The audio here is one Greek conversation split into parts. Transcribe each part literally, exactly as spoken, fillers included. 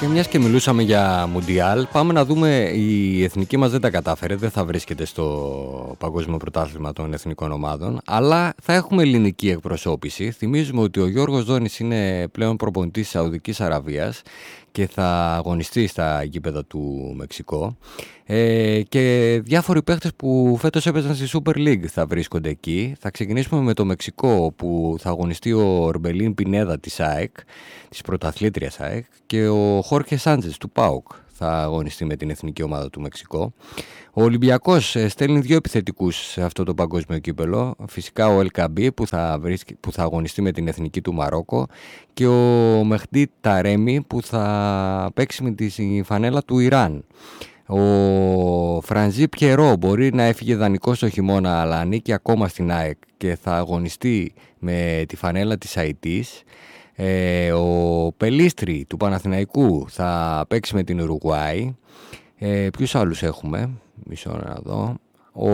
Και μιας και μιλούσαμε για Μουντιάλ, πάμε να δούμε, η εθνική μας δεν τα κατάφερε, δεν θα βρίσκεται στο Παγκόσμιο Πρωτάθλημα των Εθνικών Ομάδων, αλλά θα έχουμε ελληνική εκπροσώπηση. Θυμίζουμε ότι ο Γιώργος Δόνης είναι πλέον προπονητής της Σαουδικής Αραβίας και θα αγωνιστεί στα γήπεδα του Μεξικό. Ε, και διάφοροι παίχτες που φέτος έπαιζαν στη Super League θα βρίσκονται εκεί. Θα ξεκινήσουμε με το Μεξικό, που θα αγωνιστεί ο Ορμπελίν Πινέδα της ΑΕΚ, της πρωταθλήτριας ΑΕΚ, και ο Χόρχε Σάντζες του ΠΑΟΚ θα αγωνιστεί με την εθνική ομάδα του Μεξικό. Ο Ολυμπιακός στέλνει δύο επιθετικούς σε αυτό το παγκόσμιο κύπελο. Φυσικά ο Ελκαμπή που θα, βρίσκει, που θα αγωνιστεί με την εθνική του Μαρόκο, και ο Μεχντή Ταρέμι που θα παίξει με τη φανέλα του Ιράν. Ο Φρανζί Πιερό μπορεί να έφυγε δανεικός το χειμώνα, αλλά ανήκει ακόμα στην ΑΕΚ και θα αγωνιστεί με τη φανέλα της Αιτής. Ε, ο Πελίστρη του Παναθηναϊκού θα παίξει με την Ουρουγουάη. Ε, ποιους άλλους έχουμε? Μισό να δω. Ο,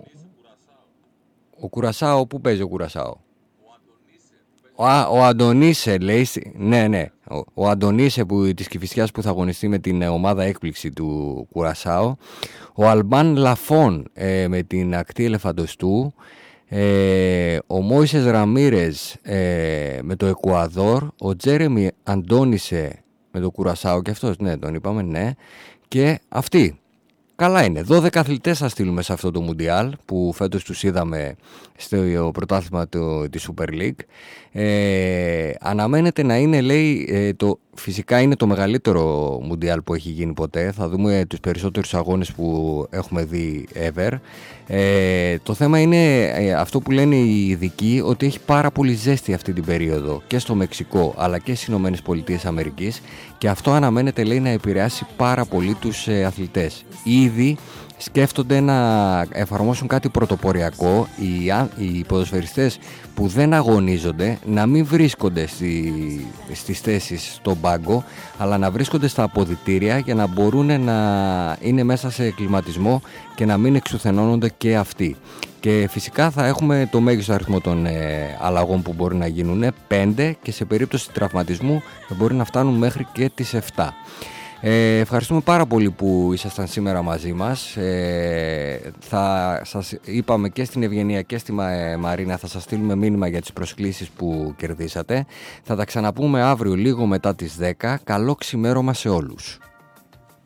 ο Κουρασάο, πού παίζει ο Κουρασάο? Ο, ο Αντωνίσε λέει. Ναι, ναι. Ο, ο Αντωνίσε που, της Κηφισιάς, που θα αγωνιστεί με την ομάδα έκπληξη του Κουρασάο. Ο Αλμπάν Λαφών ε, με την ακτή Ελεφαντοστού. Ε, ο Μόισες Ραμίρες ε, με το Εκουαδόρ. Ο Τζέρεμι Αντώνισε με το Κουρασάο, και αυτός, ναι, τον είπαμε, ναι. Και αυτοί. Καλά είναι. δώδεκα αθλητές θα στείλουμε σε αυτό το Μουντιάλ που φέτος τους είδαμε στο πρωτάθλημα το, της Super League. Ε, αναμένεται να είναι, λέει, ε, το, φυσικά είναι το μεγαλύτερο Μουντιάλ που έχει γίνει ποτέ. Θα δούμε τους περισσότερους αγώνες που έχουμε δει ever. Ε, το θέμα είναι ε, αυτό που λένε οι ειδικοί, ότι έχει πάρα πολύ ζέστη αυτή την περίοδο και στο Μεξικό αλλά και στις Ηνωμένες Πολιτείες Αμερικής, και αυτό αναμένεται, λέει, να επηρεάσει πάρα πολύ τους ε, αθλητές. Ήδη σκέφτονται να εφαρμόσουν κάτι πρωτοποριακό, οι, οι ποδοσφαιριστές που δεν αγωνίζονται να μην βρίσκονται στη, στις θέσεις στον πάγκο, αλλά να βρίσκονται στα αποδυτήρια για να μπορούν να είναι μέσα σε κλιματισμό και να μην εξουθενώνονται και αυτοί. Και φυσικά θα έχουμε το μέγιστο αριθμό των ε, αλλαγών που μπορεί να γίνουν, πέντε, και σε περίπτωση τραυματισμού θα μπορεί να φτάνουν μέχρι και τις επτά. Ε, ευχαριστούμε πάρα πολύ που ήσασταν σήμερα μαζί μας. Ε, θα σας είπαμε και στην Ευγενία και στη Μαρίνα, θα σας στείλουμε μήνυμα για τις προσκλήσεις που κερδίσατε. Θα τα ξαναπούμε αύριο λίγο μετά τις δέκα. Καλό ξημέρωμα σε όλους.